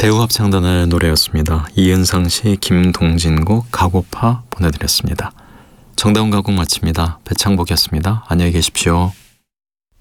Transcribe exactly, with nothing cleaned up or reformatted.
대우합창단의 노래였습니다. 이은상 씨, 김동진 곡 가고파 보내드렸습니다. 정다운 가곡 마칩니다. 배창복이었습니다. 안녕히 계십시오.